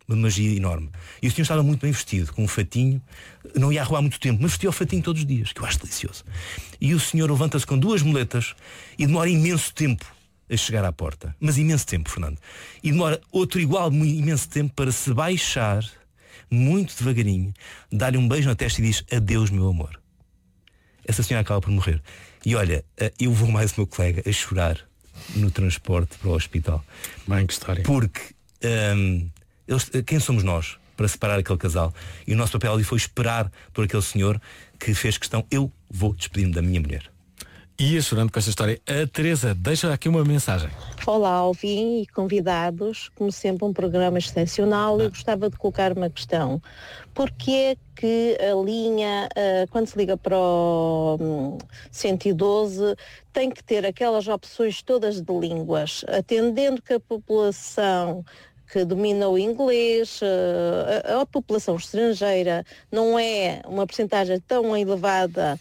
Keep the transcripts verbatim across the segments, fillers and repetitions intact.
uma magia enorme. E o senhor estava muito bem vestido, com um fatinho, não ia à rua há muito tempo, mas vestia o fatinho todos os dias, que eu acho delicioso. E o senhor levanta-se com duas muletas e demora imenso tempo a chegar à porta. Mas imenso tempo, Fernando. E demora outro igual imenso tempo para se baixar, muito devagarinho, dar-lhe um beijo na testa e diz: adeus, meu amor. Essa senhora acaba por morrer. E olha, eu vou mais o meu colega a chorar no transporte para o hospital. Bem, que história. Porque hum, eles, quem somos nós para separar aquele casal? E o nosso papel ali foi esperar por aquele senhor que fez questão: eu vou despedir-me da minha mulher. Ia chorando com esta história. A Teresa deixa aqui uma mensagem. Olá, Alvin e convidados. Como sempre, um programa excepcional. Eu gostava de colocar uma questão. Porquê é que a linha, uh, quando se liga para o um, cento e doze, tem que ter aquelas opções todas de línguas, atendendo que a população que domina o inglês, uh, a, a população estrangeira não é uma percentagem tão elevada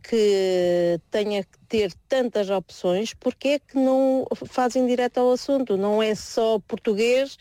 que tenha que ter tantas opções? Porque é que não fazem direto ao assunto? Não é só português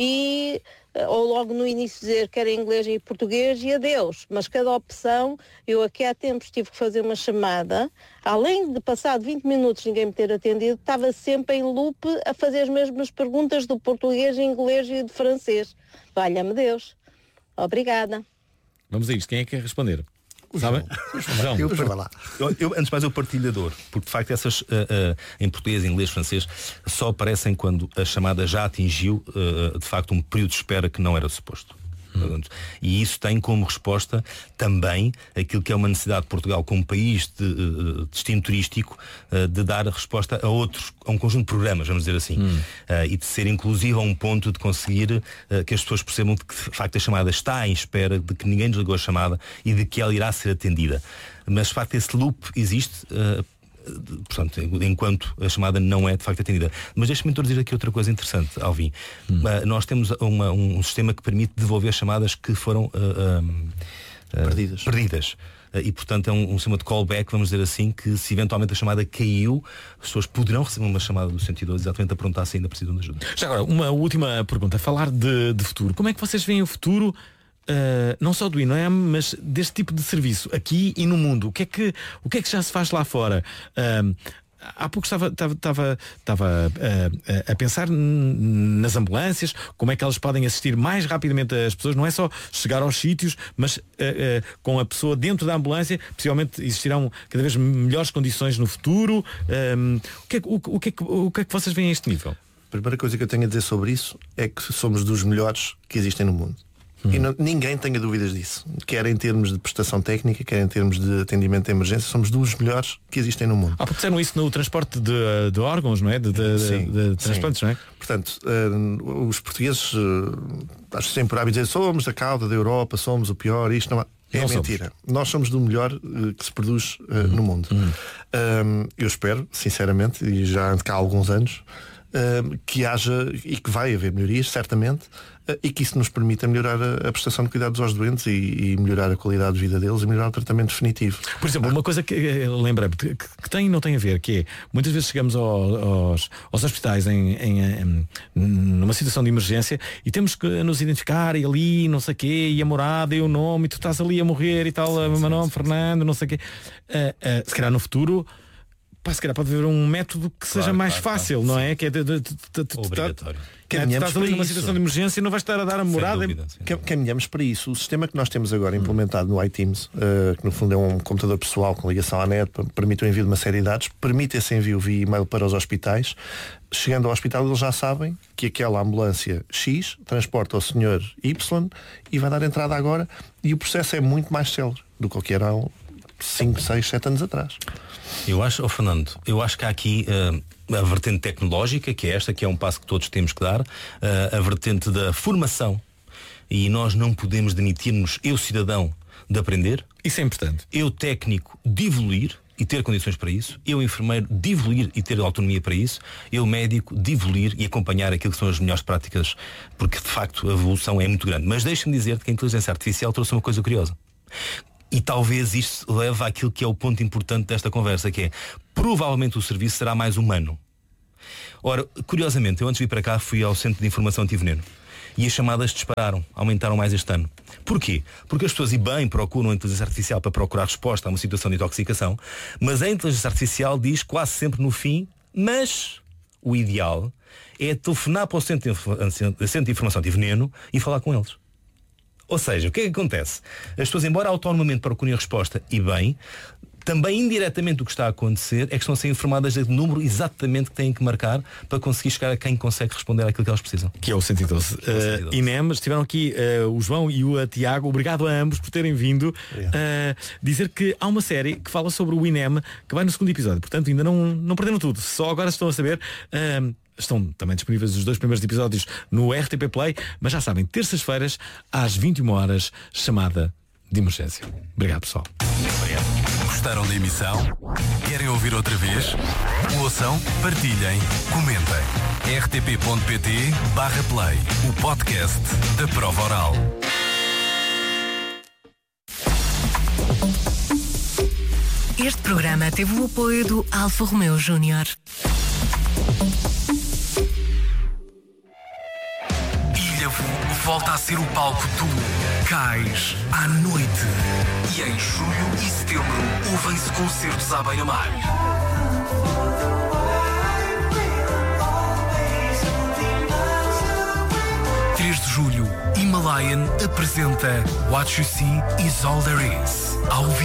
e, ou logo no início dizer que era inglês e português e adeus. Mas cada opção, eu aqui há tempos tive que fazer uma chamada, além de passar vinte minutos ninguém me ter atendido, estava sempre em loop a fazer as mesmas perguntas do português, inglês e de francês. Valha-me Deus. Obrigada. Vamos a isto. Quem é que quer responder? Sabe? João, eu, eu, eu, antes de mais eu partilho a dor, porque de facto essas uh, uh, em português, inglês, francês só aparecem quando a chamada já atingiu uh, de facto um período de espera que não era suposto. Hum. E isso tem como resposta também aquilo que é uma necessidade de Portugal como país de uh, destino turístico, uh, de dar resposta a outros, a um conjunto de programas, vamos dizer assim, hum. uh, e de ser inclusivo a um ponto de conseguir uh, que as pessoas percebam que de facto a chamada está em espera, de que ninguém desligou a chamada e de que ela irá ser atendida. Mas de facto esse loop existe, uh, portanto, enquanto a chamada não é de facto atendida. Mas deixa-me introduzir aqui outra coisa interessante, Alvin. Hum. Uh, nós temos uma, um sistema que permite devolver chamadas que foram uh, uh, uh, perdidas. perdidas. Uh, e portanto é um, um sistema de callback, vamos dizer assim, que se eventualmente a chamada caiu, as pessoas poderão receber uma chamada do cento e doze exatamente a perguntar se ainda precisam de ajuda. Já agora, uma última pergunta. Falar de, de futuro. Como é que vocês veem o futuro? Uh, não só do I N E M, mas deste tipo de serviço aqui e no mundo. O que é que, o que, é que já se faz lá fora? Uh, há pouco estava, estava, estava, estava uh, a pensar nas ambulâncias, como é que elas podem assistir mais rapidamente as pessoas, não é só chegar aos sítios, mas uh, uh, com a pessoa dentro da ambulância, possivelmente existirão cada vez melhores condições no futuro. Uh, o, que é, o, o, que é, o que é que vocês veem a este nível? A primeira coisa que eu tenho a dizer sobre isso é que somos dos melhores que existem no mundo. Hum. E não, ninguém tenha dúvidas disso. Quer em termos de prestação técnica, quer em termos de atendimento de emergência, somos dos melhores que existem no mundo. Ah, porque disseram isso no transporte de, de órgãos, não é? De, de, sim, de, de transplantes, sim. Não é? Portanto, uh, os portugueses, uh, acho sempre por hábito dizer, somos a cauda da Europa, somos o pior, isto não há. É não mentira. Somos. Nós somos do melhor uh, que se produz uh, hum. no mundo. Hum. Uh, eu espero, sinceramente, e já ando cá há alguns anos, uh, que haja e que vai haver melhorias, certamente, e que isso nos permita melhorar a, a prestação de cuidados aos doentes e, e melhorar a qualidade de vida deles e melhorar o tratamento definitivo. Por exemplo, ah. uma coisa que lembra-me que, que tem e não tem a ver, que é, muitas vezes chegamos ao, aos, aos hospitais em, em, em, numa situação de emergência e temos que nos identificar e ali, não sei o quê, e a morada e o nome, e tu estás ali a morrer e tal, sim, o meu nome, Fernando, não sei o quê. Uh, uh, se calhar no futuro, pá, se calhar pode haver um método que claro, seja mais claro, fácil, claro, não é? Que é de, de, de, de, de, obrigatório. É, tu estás ali numa situação de emergência e não vais estar a dar a morada. Dúvida, Caminhamos para isso. O sistema que nós temos agora implementado no iTeams, uh, que no fundo é um computador pessoal com ligação à net, permite o envio de uma série de dados, permite esse envio via e-mail para os hospitais. Chegando ao hospital, eles já sabem que aquela ambulância X transporta o senhor Y e vai dar entrada agora, e o processo é muito mais célere do que o que era há cinco, seis, sete anos atrás. Eu acho, oh Fernando, eu acho que há aqui uh, a vertente tecnológica, que é esta, que é um passo que todos temos que dar, uh, a vertente da formação, e nós não podemos demitir-nos, eu cidadão, de aprender. Isso é importante. Eu técnico, de evoluir e ter condições para isso. Eu enfermeiro, de evoluir e ter autonomia para isso. Eu médico, de evoluir e acompanhar aquilo que são as melhores práticas, porque de facto a evolução é muito grande. Mas deixa-me dizer que a inteligência artificial trouxe uma coisa curiosa. E talvez isto leve àquilo que é o ponto importante desta conversa, que é, provavelmente o serviço será mais humano. Ora, curiosamente, eu antes de vir para cá fui ao Centro de Informação Antiveneno. e as chamadas dispararam, aumentaram mais este ano. Porquê? Porque as pessoas, e bem, procuram a inteligência artificial para procurar resposta a uma situação de intoxicação, mas a inteligência artificial diz quase sempre no fim, mas o ideal é telefonar para o centro de, centro de informação de veneno e falar com eles. Ou seja, o que é que acontece? As pessoas, embora autonomamente procurem a resposta, e bem, também indiretamente o que está a acontecer é que estão a ser informadas do número exatamente que têm que marcar para conseguir chegar a quem consegue responder àquilo que elas precisam. Que é o cento e doze. Uh, Inem, estiveram aqui uh, o João e o uh, Tiago. Obrigado a ambos por terem vindo. Uh, dizer que há uma série que fala sobre o Inem que vai no segundo episódio. Portanto, ainda não, não perderam tudo. Só agora estão a saber. Uh, Estão também disponíveis os dois primeiros episódios no R T P Play. Mas já sabem, terças-feiras às vinte e uma horas, chamada de emergência. Obrigado, pessoal. Obrigado. Gostaram da emissão? Querem ouvir outra vez? Ouçam, partilhem, comentem. r t p ponto p t barra play, o podcast da prova oral. Este programa teve o apoio do Alfa Romeo Júnior. Ilha volta a ser o palco do Cais à noite. E em julho e setembro ouvem-se concertos à beira-mar. três de julho, Himalayan apresenta What You See Is All There Is. Ao